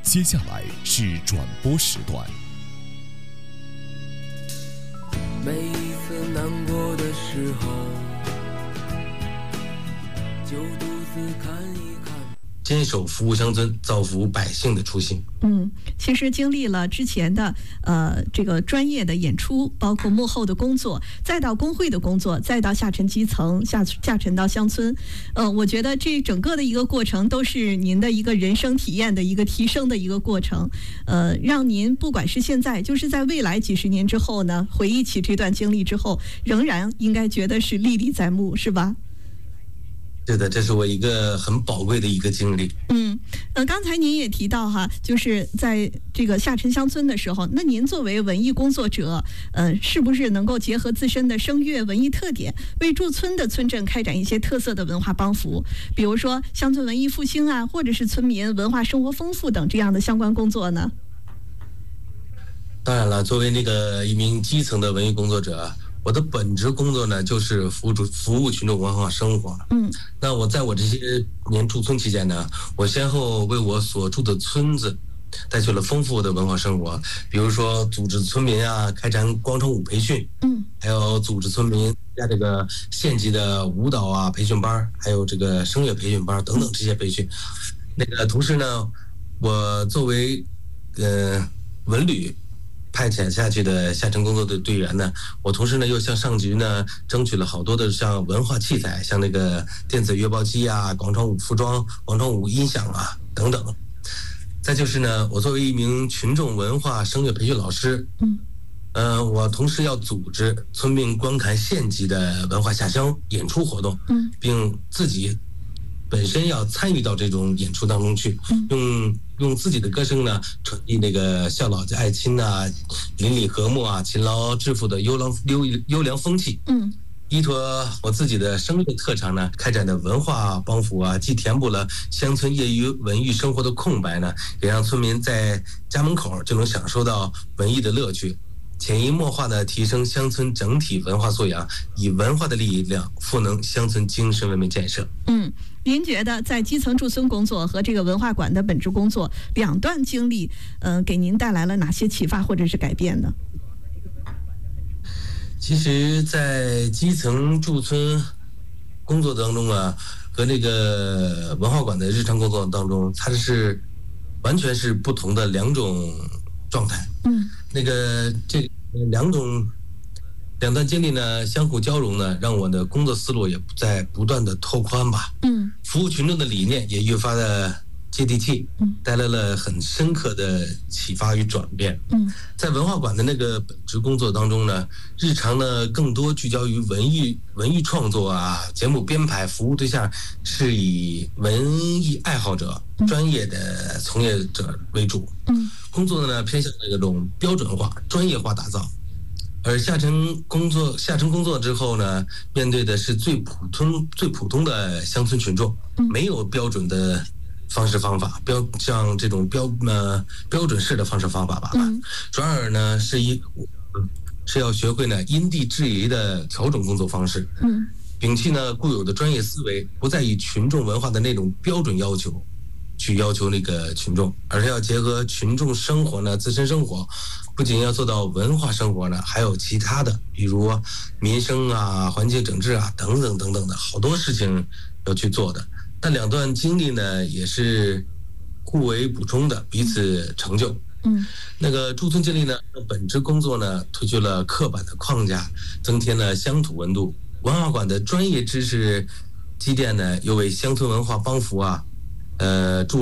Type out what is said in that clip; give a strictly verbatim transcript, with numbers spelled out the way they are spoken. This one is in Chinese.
接下来是转播时段。 每一次难过的时候，就独自看一看， 坚守服务乡村，造福百姓的初心。 嗯，其实经历了之前的呃这个专业的演出，包括幕后的工作，再到工会的工作，再到下沉基层，下下沉到乡村，呃，我觉得这整个的一个过程都是您的一个人生体验的一个提升的一个过程，呃，让您不管是现在，就是在未来几十年之后呢，回忆起这段经历之后，仍然应该觉得是历历在目，是吧？ 是的，这是我一个很宝贵的一个经历。 嗯，呃，刚才您也提到哈，就是在这个下沉乡村的时候，那您作为文艺工作者，呃，是不是能够结合自身的声乐文艺特点，为驻村的村镇开展一些特色的文化帮扶，比如说乡村文艺复兴啊，或者是村民文化生活丰富等这样的相关工作呢？ 当然了，作为那个一名基层的文艺工作者，我的本职工作呢，就是服务服务群众文化生活。 嗯， 那我在我这些年驻村期间呢，我先后为我所住的村子带去了丰富的文化生活，比如说组织村民啊开展广场舞培训， 嗯， 还有组织村民加这个县级的舞蹈啊培训班，还有这个声乐培训班等等这些培训。那个同时呢，我作为呃文旅派遣下去的下沉工作的队员呢，我同时呢又向上级呢争取了好多的像文化器材，像那个电子乐报机啊、广场舞服装、广场舞音响啊等等。再就是呢，我作为一名群众文化声乐培训老师， 嗯， 呃，我同时要组织村民观看县级的文化下乡演出活动， 嗯， 并自己本身要参与到这种演出当中去，用用自己的歌声呢，传递那个孝老爱亲啊、邻里和睦啊、勤劳致富的优良优优良风气。 嗯， 依托我自己的声乐特长呢，开展的文化帮扶啊，既填补了乡村业余文艺生活的空白呢，也让村民在家门口就能享受到文艺的乐趣。潜移默化地提升乡村整体文化素养，以文化的力量赋能乡村精神文明建设。 嗯，您觉得在基层驻村工作和这个文化馆的本职工作两段经历，呃，给您带来了哪些启发或者是改变呢？ 其实，在基层驻村工作当中啊，和那个文化馆的日常工作当中，它是完全是不同的两种状态。 嗯， 那个这两种两段经历呢，相互交融呢，让我的工作思路也在不断的拓宽吧。 嗯， 服务群众的理念也越发的接地气， 嗯， 带来了很深刻的启发与转变。 嗯， 在文化馆的那个本职工作当中呢，日常呢更多聚焦于文艺文艺创作啊，节目编排，服务对象是以文艺爱好者、专业的从业者为主。 嗯， 工作呢偏向那种标准化、专业化打造。而下沉工作下沉工作之后呢，面对的是最普通最普通的乡村群众，没有标准的方式方法，标像这种标呃标准式的方式方法吧， 嗯， 转而呢是一是要学会呢因地制宜的调整工作方式， 嗯， 摒弃呢固有的专业思维，不再以群众文化的那种标准要求去要求那个群众，而是要结合群众生活呢自身生活，不仅要做到文化生活呢，还有其他的，比如民生啊、环境整治啊等等等等的好多事情要去做的。但两段经历呢，也是互为补充的，彼此成就。 嗯， 那个驻村经历呢，本职工作呢，推去了刻板的框架，增添了乡土温度。文化馆的专业知识积淀呢，又为乡村文化帮扶啊，呃，助